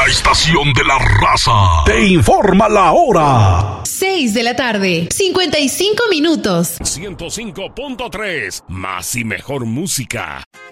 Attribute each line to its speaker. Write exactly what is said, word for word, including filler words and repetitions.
Speaker 1: La estación de la raza te informa la hora.
Speaker 2: seis de la tarde, cincuenta y cinco minutos.
Speaker 3: ciento cinco punto tres, más y mejor música.